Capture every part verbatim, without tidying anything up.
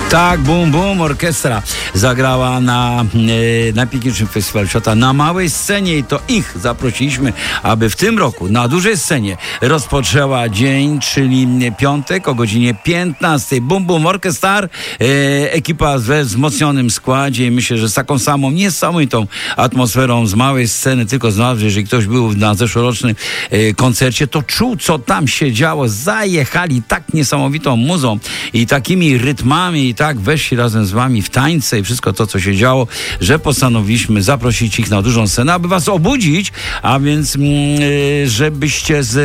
Tak, Bum Bum Orkiestra zagrała na e, najpiękniejszym festiwalu świata na małej scenie i to ich zaprosiliśmy, aby w tym roku na dużej scenie rozpoczęła dzień, czyli piątek o godzinie piętnastej. Bum Bum Orkiestra, e, ekipa we wzmocnionym składzie i myślę, że z taką samą niesamowitą atmosferą z małej sceny, tylko znalazł, jeżeli ktoś był na zeszłorocznym e, koncercie, to czuł, co tam się działo. Zajechali tak niesamowitą muzą i takimi rytmami i tak weszli razem z wami w tańce i wszystko to, co się działo, że postanowiliśmy zaprosić ich na dużą scenę, aby was obudzić, a więc yy, żebyście z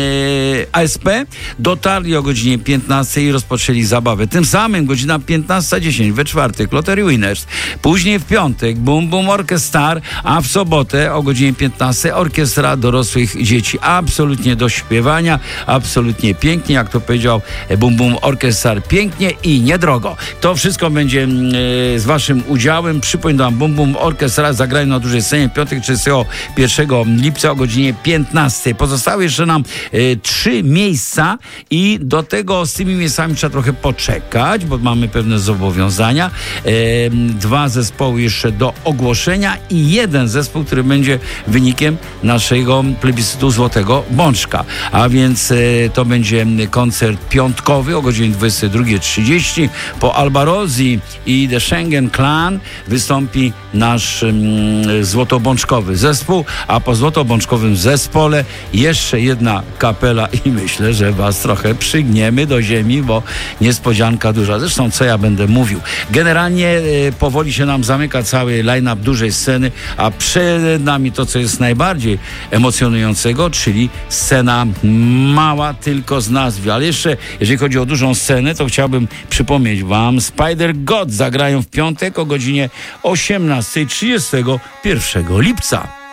yy, A S P dotarli o godzinie piętnastej i rozpoczęli zabawę. Tym samym godzina piętnasta dziesięć we czwartek Lottery Winners, później w piątek Bum Bum Orkiestra, a w sobotę o godzinie piętnastej orkiestra dorosłych dzieci. Absolutnie do śpiewania, absolutnie pięknie, jak to powiedział Bum Bum Orkiestra, pięknie i niedrogo. To wszystko będzie e, z waszym udziałem. Przypominam, Bum Bum Orkiestra zagrają na dużej scenie piątek trzydziestego pierwszego lipca o godzinie piętnastej. Pozostały jeszcze nam e, trzy miejsca i do tego z tymi miejscami trzeba trochę poczekać, bo mamy pewne zobowiązania. E, dwa zespoły jeszcze do ogłoszenia i jeden zespół, który będzie wynikiem naszego plebiscytu Złotego Bączka. A więc e, to będzie koncert piątkowy o godzinie dwudziestej drugiej trzydzieści. Po Albarozi i The Schengen Clan wystąpi nasz mm, złotobączkowy zespół, a po złotobączkowym zespole jeszcze jedna kapela i myślę, że was trochę przygniemy do ziemi, bo niespodzianka duża. Zresztą co ja będę mówił. Generalnie e, powoli się nam zamyka cały line-up dużej sceny, a przed nami to, co jest najbardziej emocjonującego, czyli scena mała tylko z nazwy. Ale jeszcze, jeżeli chodzi o dużą scenę, to chciałbym przypomnieć wam, Spider God zagrają w piątek o godzinie osiemnastej trzydziestego pierwszego lipca.